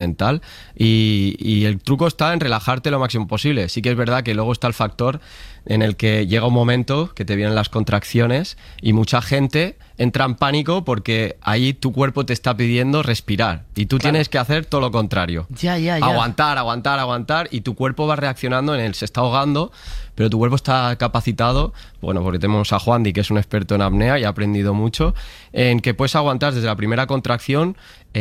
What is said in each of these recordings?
mental. Y el truco está en relajarte lo máximo posible. Sí que es verdad que luego está el factor en el que llega un momento que te vienen las contracciones y mucha gente entra en pánico porque ahí tu cuerpo te está pidiendo respirar y tú tienes que hacer todo lo contrario. Ya. Aguantar y tu cuerpo va reaccionando en él, se está ahogando, pero tu cuerpo está capacitado, bueno, porque tenemos a Juandi, que es un experto en apnea y ha aprendido mucho, en que puedes aguantar desde la primera contracción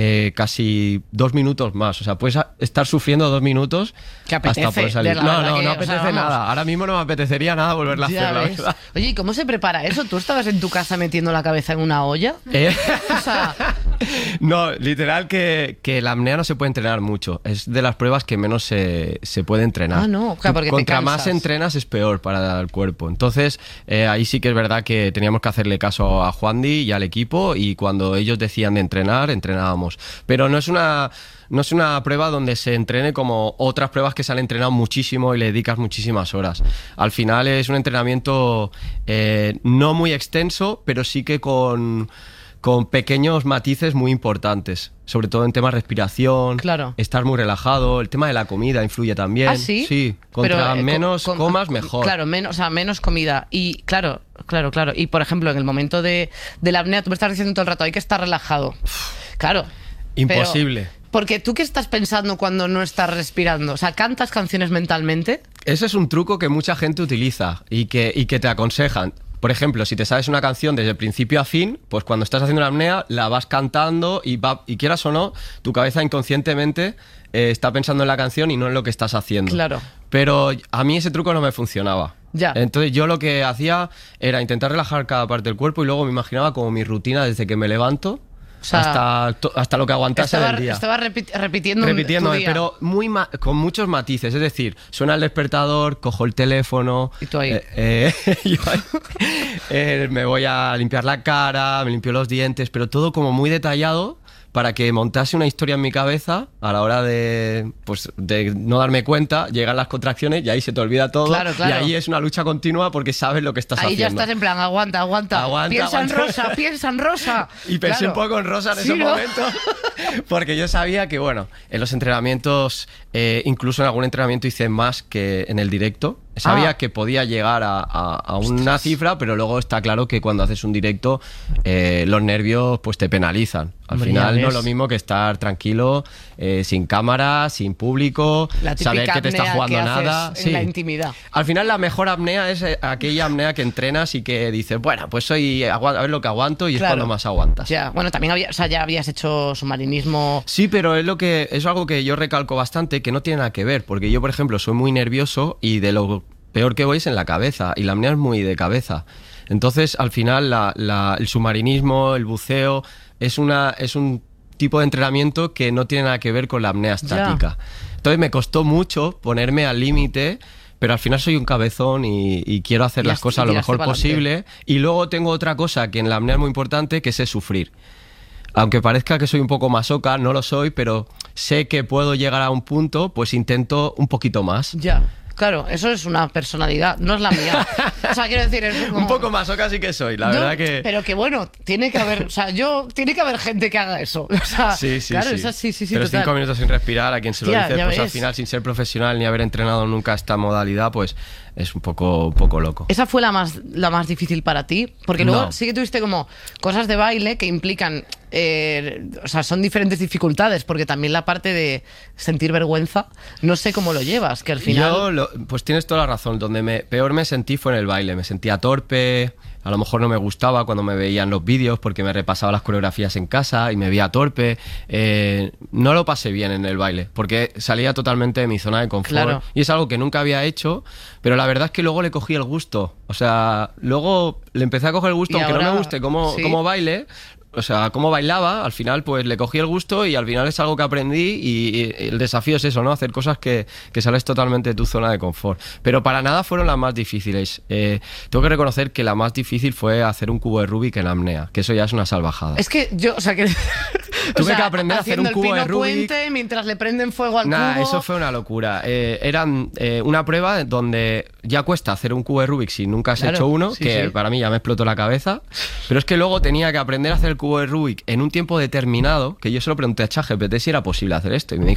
casi 2 minutos más. O sea, puedes estar sufriendo 2 minutos que apetece, hasta poder salir. No apetece, o sea, nada. Ahora mismo no me apetecería nada volverla a hacer, la verdad. Oye, ¿y cómo se prepara eso? ¿Tú estabas en tu casa metiendo la cabeza en una olla? O sea... No, literal que la apnea no se puede entrenar mucho. Es de las pruebas que menos se puede entrenar. Ah, no, claro, porque contra más entrenas es peor para el cuerpo. Entonces, ahí sí que es verdad que teníamos que hacerle caso a Juandi y al equipo, y cuando ellos decían de entrenar, entrenábamos. Pero no es una prueba donde se entrene como otras pruebas que se han entrenado muchísimo y le dedicas muchísimas horas. Al final es un entrenamiento no muy extenso, pero sí que con pequeños matices muy importantes, sobre todo en temas de respiración, estar muy relajado, el tema de la comida influye también. ¿Ah, sí? Sí, contra menos comas mejor. Claro, menos comida. Y claro. Y por ejemplo, en el momento de la apnea, tú me estás diciendo todo el rato, hay que estar relajado. Claro. Imposible. Porque tú, ¿qué estás pensando cuando no estás respirando? O sea, ¿cantas canciones mentalmente? Ese es un truco que mucha gente utiliza y que te aconsejan. Por ejemplo, si te sabes una canción desde principio a fin, pues cuando estás haciendo la apnea la vas cantando y quieras o no, tu cabeza inconscientemente está pensando en la canción y no en lo que estás haciendo. Claro. Pero a mí ese truco no me funcionaba. Ya. Entonces yo lo que hacía era intentar relajar cada parte del cuerpo y luego me imaginaba como mi rutina desde que me levanto, o sea, hasta lo que aguantase del día. Estaba repitiendo tu día. Pero con muchos matices. Es decir, suena el despertador, cojo el teléfono. Y tú ahí. Me voy a limpiar la cara, me limpio los dientes, pero todo como muy detallado para que montase una historia en mi cabeza a la hora de no darme cuenta, llegan las contracciones y ahí se te olvida todo. Claro. Y ahí es una lucha continua porque sabes lo que estás haciendo. Ahí ya estás en plan, aguanta. Piensa en Rosa. Y pensé un poco en Rosa en ese momento, porque yo sabía que, bueno, en los entrenamientos, incluso en algún entrenamiento hice más que en el directo. Sabía que podía llegar a una cifra, pero luego está claro que cuando haces un directo los nervios pues te penalizan. Al final no es lo mismo que estar tranquilo, sin cámara, sin público, saber que te está jugando nada. En la intimidad. Al final la mejor apnea es aquella apnea que entrenas y que dices, bueno, pues a ver lo que aguanto, y es cuando más aguantas. Ya, bueno, también ya habías hecho submarinismo. Sí, pero es algo que yo recalco bastante, que no tiene nada que ver, porque yo, por ejemplo, soy muy nervioso y de lo peor que voy es en la cabeza, y la apnea es muy de cabeza. Entonces, al final, el submarinismo, el buceo, es un tipo de entrenamiento que no tiene nada que ver con la apnea estática. Entonces, me costó mucho ponerme al límite, pero al final soy un cabezón y quiero hacer las cosas lo mejor posible. Y luego tengo otra cosa que en la apnea es muy importante, que es sufrir. Aunque parezca que soy un poco masoca, no lo soy, pero sé que puedo llegar a un punto, pues intento un poquito más. Ya. Claro, eso es una personalidad, no es la mía. O sea, quiero decir, es como... Un poco masoca sí que soy, la verdad que... Pero que bueno, tiene que haber gente que haga eso. O sea, sí. Claro, sí. Sí, pero total. 5 minutos sin respirar, a quien se lo dice, pues ves. Al final, sin ser profesional ni haber entrenado nunca esta modalidad, pues es un poco loco. ¿Esa fue la más difícil para ti? Porque luego sí que tuviste como cosas de baile que implican... o sea, son diferentes dificultades, porque también la parte de sentir vergüenza, no sé cómo lo llevas, que al final... Pues tienes toda la razón. Donde peor me sentí fue en el baile. Me sentía torpe, a lo mejor no me gustaba cuando me veían los vídeos porque me repasaba las coreografías en casa y me veía torpe. No lo pasé bien en el baile porque salía totalmente de mi zona de confort. Claro. Y es algo que nunca había hecho, pero la verdad es que luego le cogí el gusto. O sea, luego le empecé a coger el gusto, aunque no me guste cómo baile. O sea, cómo bailaba, al final pues le cogí el gusto y al final es algo que aprendí, y el desafío es eso, ¿no? Hacer cosas que sales totalmente de tu zona de confort. Pero para nada fueron las más difíciles. Tengo que reconocer que la más difícil fue hacer un cubo de Rubik en apnea, que eso ya es una salvajada. Es que yo, o sea, que... Tuve que aprender a hacer un cubo de Rubik. Puente, mientras le prenden fuego al cubo. Eso fue una locura. Eran una prueba donde ya cuesta hacer un cubo de Rubik si nunca has hecho uno, para mí ya me explotó la cabeza. Pero es que luego tenía que aprender a hacer el cubo de Rubik en un tiempo determinado, que yo se lo pregunté a ChatGPT si era posible hacer esto, y me dijo